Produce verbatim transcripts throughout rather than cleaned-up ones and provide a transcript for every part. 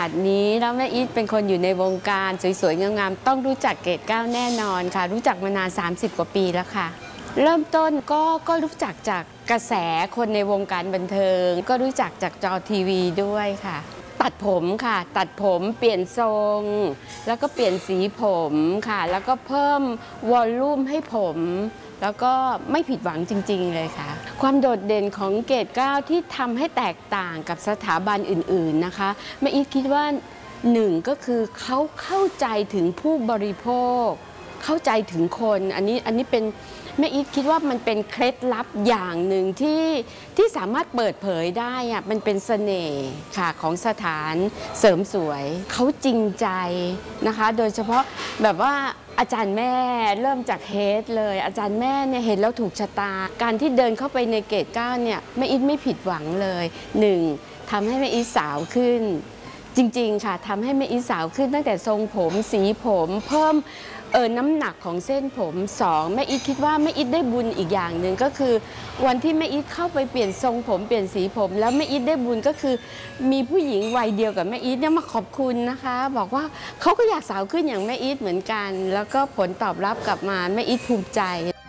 นาดนี้แล้วแม่อีทเป็นคนอยู่ในวงการสวยๆงามๆต้องรู้จักเกรดเก้าแน่นอนค่ะรู้จักมานานสามสิบกว่าปีแล้วค่ะเริ่มต้นก็ก็รู้จักจากกระแสคนในวงการบันเทิงก็รู้จักจากจอทีวีด้วยค่ะตัดผมค่ะตัดผมเปลี่ยนทรงแล้วก็เปลี่ยนสีผมค่ะแล้วก็เพิ่มวอลลุ่มให้ผมแล้วก็ไม่ผิดหวังจริงๆเลยค่ะความโดดเด่นของเกรดเก้าที่ทำให้แตกต่างกับสถาบันอื่นๆนะคะแม่อีทคิดว่าหนึ่งก็คือเขาเข้าใจถึงผู้บริโภคเข้าใจถึงคนอันนี้อันนี้เป็นแม่อีทคิดว่ามันเป็นเคล็ดลับอย่างหนึ่งที่ที่สามารถเปิดเผยได้อะมันเป็นเสน่ห์ค่ะของสถานเสริมสวยเขาจริงใจนะคะโดยเฉพาะแบบว่าอาจารย์แม่เริ่มจากเฮดเลยอาจารย์แม่เนี่ยเห็นแล้วถูกชะตาการที่เดินเข้าไปในเกรดเก้าเนี่ยแม่อีทไม่ผิดหวังเลยหนึ่งทำให้แม่อีทสาวขึ้นจริงๆค่ะทำให้แม่อีทสาวขึ้นตั้งแต่ทรงผมสีผมเพิ่มเออน้ำหนักของเส้นผมสองแม่อีทคิดว่าแม่อีทได้บุญอีกอย่างหนึ่งก็คือวันที่แม่อีทเข้าไปเปลี่ยนทรงผมเปลี่ยนสีผมแล้วแม่อีทได้บุญก็คือมีผู้หญิงวัยเดียวกับแม่อีทเนี่ยมาขอบคุณนะคะบอกว่าเขาก็อยากสาวขึ้นอย่างแม่อีทเหมือนกันแล้วก็ผลตอบรับกลับมาแม่อีทภูมิใจ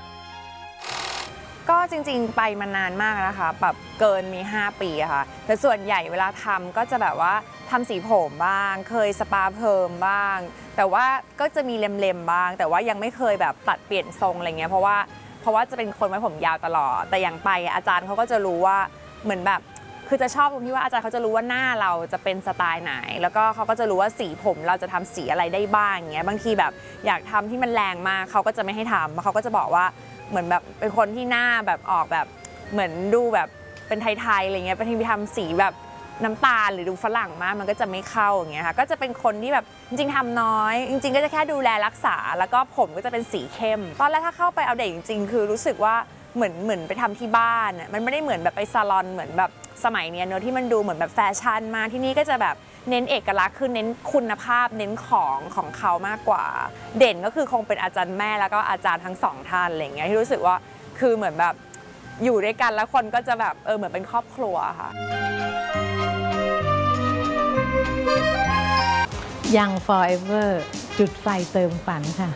ก็จริงๆไปมานานมากนะคะแบบเกินมีห้าปีอะค่ะแต่ส่วนใหญ่เวลาทำก็จะแบบว่าทำสีผมบ้างเคยสปาเพิ่มบ้างแต่ว่าก็จะมีเล็มๆบ้างแต่ว่ายังไม่เคยแบบตัดเปลี่ยนทรงอะไรเงี้ยเพราะว่าเพราะว่าจะเป็นคนไว้ผมยาวตลอดแต่อย่างไปอาจารย์เขาก็จะรู้ว่าเหมือนแบบคือจะชอบตรงที่ว่าอาจารย์เขาจะรู้ว่าหน้าเราจะเป็นสไตล์ไหนแล้วก็เขาก็จะรู้ว่าสีผมเราจะทำสีอะไรได้บ้างอย่างเงี้ยบางทีแบบอยากทำที่มันแรงมากเขาก็จะไม่ให้ทำเขาก็จะบอกว่าเหมือนแบบเป็นคนที่หน้าแบบออกแบบเหมือนดูแบบเป็นไทยๆอะไรเงี้ยบางทีไปทำสีแบบน้ำตาลหรือดูฝรั่งมากมันก็จะไม่เข้าอย่างเงี้ยค่ะก็จะเป็นคนที่แบบจริงๆทำน้อยจริงๆก็จะแค่ดูแลรักษาแล้วก็ผมก็จะเป็นสีเข้มตอนแรกถ้าเข้าไปเอาเด็กจริงๆคือรู้สึกว่าเหมือนเหมือนไปทำที่บ้านมันไม่ได้เหมือนแบบไปซาลอนเหมือนแบบสมัยนี้เนอะที่มันดูเหมือนแบบแฟชั่นมากที่นี่ก็จะแบบเน้นเอกลักษณ์คือเน้นคุณภาพเน้นของของเขามากกว่าเด่นก็คือคงเป็นอาจารย์แม่แล้วก็อาจารย์ทั้งสองท่านอะไรเงี้ยที่รู้สึกว่าคือเหมือนแบบอยู่ด้วยกันแล้วคนก็จะแบบเออเหมือนเป็นครอบครัวค่ะยัง forever จุดไฟเติมฝันค่ะ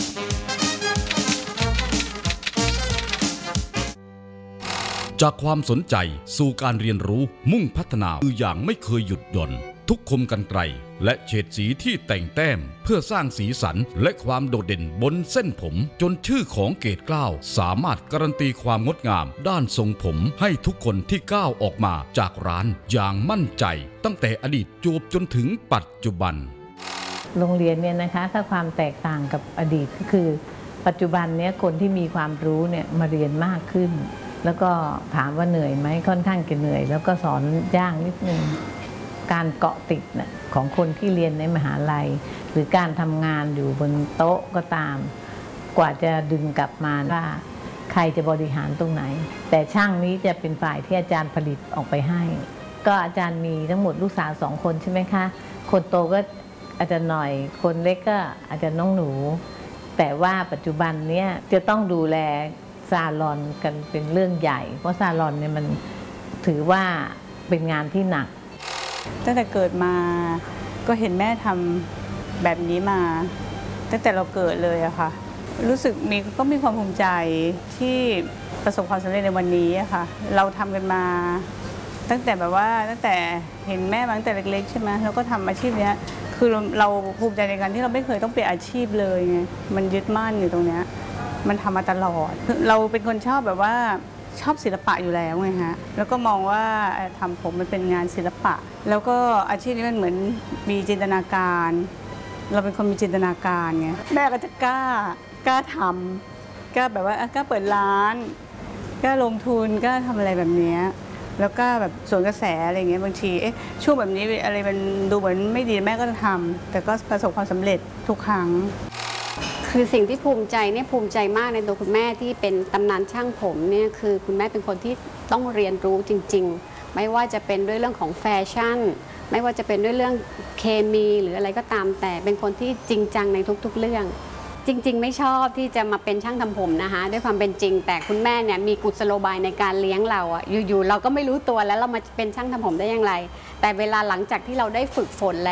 จากความสนใจสู่การเรียนรู้มุ่งพัฒนาคืออย่างไม่เคยหยุดหย่อนทุกคมกรรไกรและเฉดสีที่แต่งแต้มเพื่อสร้างสีสันและความโดดเด่นบนเส้นผมจนชื่อของเกรดเกล้าสามารถการันตีความงดงามด้านทรงผมให้ทุกคนที่ก้าวออกมาจากร้านอย่างมั่นใจตั้งแต่อดีตจวบจนถึงปัจจุบันโรงเรียนเนี่ยนะคะถ้าความแตกต่างกับอดีตก็คือปัจจุบันเนี้ยคนที่มีความรู้เนี่ยมาเรียนมากขึ้นแล้วก็ถามว่าเหนื่อยไหมค่อนข้างจะเหนื่อยแล้วก็สอนยากนิดนึงการเกาะติดนะของคนที่เรียนในมหาลัยหรือการทำงานอยู่บนโต๊ะก็ตามกว่าจะดึงกลับมาว่าใครจะบริหารตรงไหนแต่ช่างนี้จะเป็นฝ่ายที่อาจารย์ผลิตออกไปให้ก็อาจารย์มีทั้งหมดลูกสาวสองคนใช่ไหมคะคนโตก็อาจจะหน่อยคนเล็กก็อาจจะน้องหนูแต่ว่าปัจจุบันเนี้ยจะต้องดูแลซาลอนกันเป็นเรื่องใหญ่เพราะซาลอนเนี่ยมันถือว่าเป็นงานที่หนักตั้งแต่เกิดมาก็เห็นแม่ทำแบบนี้มาตั้งแต่เราเกิดเลยอะค่ะรู้สึกมีก็มีความภูมิใจที่ประสบความสำเร็จในวันนี้อะค่ะเราทำกันมาตั้งแต่แบบว่าตั้งแต่เห็นแม่มาตั้งแต่เล็กๆใช่ไหมแล้วก็ทำอาชีพนี้คือเราเราภูมิใจในการที่เราไม่เคยต้องเปลี่ยนอาชีพเลยไงมันยึดมั่นอยู่ตรงนี้มันทำมาตลอดเราเป็นคนชอบแบบว่าชอบศิลปะอยู่แล้วไงฮะแล้วก็มองว่าทำผมมันเป็นงานศิลปะแล้วก็อาชีพนี้มันเหมือนมีจินตนาการเราเป็นคนมีจินตนาการไงแม่ก็จะกล้ากล้าทำกล้าแบบว่ากล้าเปิดร้านกล้าลงทุนกล้าทำอะไรแบบนี้แล้วก็แบบสวนกระแสอะไรเงี้ยบางทีเอ๊ะช่วงแบบนี้อะไรมันดูเหมือนไม่ดีแม่ก็จะทำแต่ก็ประสบความสำเร็จทุกครั้งคือสิ่งที่ภูมิใจเนี่ยภูมิใจมากในตัวคุณแม่ที่เป็นตำนานช่างผมเนี่ยคือคุณแม่เป็นคนที่ต้องเรียนรู้จริงๆไม่ว่าจะเป็นด้วยเรื่องของแฟชั่นไม่ว่าจะเป็นด้วยเรื่องเคมีหรืออะไรก็ตามแต่เป็นคนที่จริงจังในทุกๆเรื่องจริงๆไม่ชอบที่จะมาเป็นช่างทำผมนะคะด้วยความเป็นจริงแต่คุณแม่เนี่ยมีกุศโลบายในการเลี้ยงเราอ่ะอยู่ๆเราก็ไม่รู้ตัวแล้วเรามาเป็นช่างทำผมได้อย่างไรแต่เวลาหลังจากที่เราได้ฝึกฝนแล้ว